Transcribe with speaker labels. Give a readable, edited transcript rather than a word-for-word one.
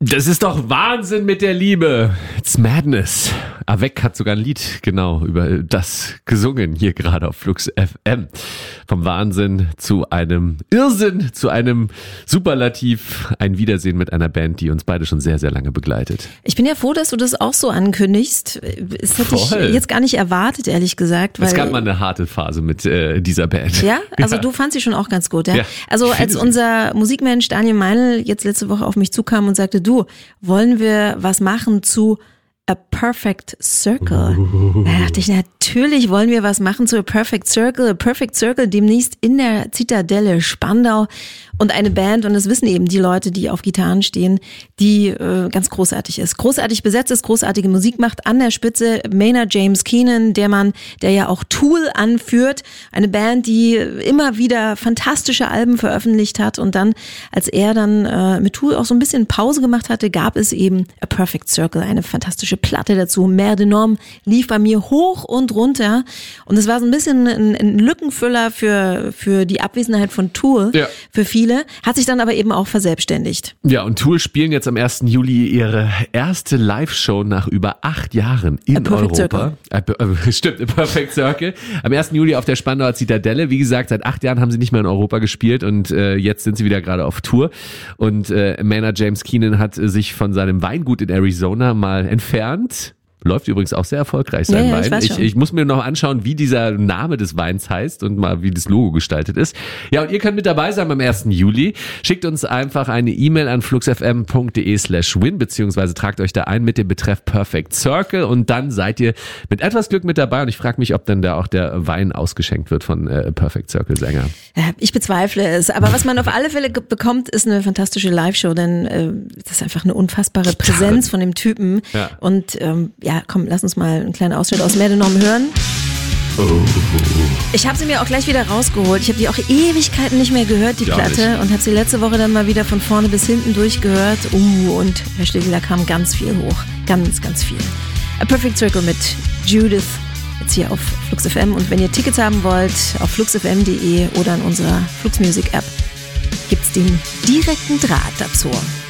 Speaker 1: Das ist doch Wahnsinn mit der Liebe. It's madness. Avec hat sogar ein Lied genau über das gesungen, hier gerade auf Flux FM. Vom Wahnsinn zu einem Irrsinn, zu einem Superlativ. Ein Wiedersehen mit einer Band, die uns beide schon sehr, sehr lange begleitet.
Speaker 2: Ich bin ja froh, dass du das auch so ankündigst. Das hätte ich jetzt gar nicht erwartet, ehrlich gesagt. Weil
Speaker 1: es gab mal eine harte Phase mit dieser Band.
Speaker 2: Ja? Also du fandst sie schon auch ganz gut, ja? Also als unser Musikmensch Daniel Meinl jetzt letzte Woche auf mich zukam und sagte, du, wollen wir was machen zu A Perfect Circle? Da dachte ich, natürlich wollen wir was machen zu A Perfect Circle. A Perfect Circle demnächst in der Zitadelle Spandau und eine Band, und das wissen eben die Leute, die auf Gitarren stehen, die ganz großartig ist. Großartig besetzt ist, großartige Musik macht. An der Spitze Maynard James Keenan, der Mann, der ja auch Tool anführt. Eine Band, die immer wieder fantastische Alben veröffentlicht hat, und dann, als er dann mit Tool auch so ein bisschen Pause gemacht hatte, gab es eben A Perfect Circle, eine fantastische Platte dazu. Mer de Norm lief bei mir hoch und runter, und es war so ein bisschen ein Lückenfüller für die Abwesenheit von Tool, für viele, hat sich dann aber eben auch verselbstständigt.
Speaker 1: Ja, und Tool spielen jetzt am 1. Juli ihre erste Live-Show nach über 8 Jahren in Europa. Stimmt, A Perfect Circle. Am 1. Juli auf der Spandauer Zitadelle. Wie gesagt, seit 8 Jahren haben sie nicht mehr in Europa gespielt, und jetzt sind sie wieder gerade auf Tour. Und Maynard James Keenan hat sich von seinem Weingut in Arizona mal entfernt. Läuft übrigens auch sehr erfolgreich, sein Wein. Ich muss mir noch anschauen, wie dieser Name des Weins heißt und mal, wie das Logo gestaltet ist. Ja, und ihr könnt mit dabei sein am 1. Juli. Schickt uns einfach eine E-Mail an fluxfm.de/win, beziehungsweise tragt euch da ein mit dem Betreff Perfect Circle, und dann seid ihr mit etwas Glück mit dabei, und ich frage mich, ob dann da auch der Wein ausgeschenkt wird von Perfect Circle Sänger.
Speaker 2: Ich bezweifle es, aber was man auf alle Fälle bekommt, ist eine fantastische Live-Show, denn das ist einfach eine unfassbare Präsenz von dem Typen. Ja. Und komm, lass uns mal einen kleinen Ausschnitt aus Mer de Norm hören. Ich habe sie mir auch gleich wieder rausgeholt. Ich habe die auch Ewigkeiten nicht mehr gehört, die Platte, und habe sie letzte Woche dann mal wieder von vorne bis hinten durchgehört. Und Herr Stegel, da kam ganz viel hoch. Ganz, ganz viel. A Perfect Circle mit Judith, jetzt hier auf Flux FM. Und wenn ihr Tickets haben wollt, auf fluxfm.de oder in unserer Flux Music App, gibt's den direkten Draht dazu.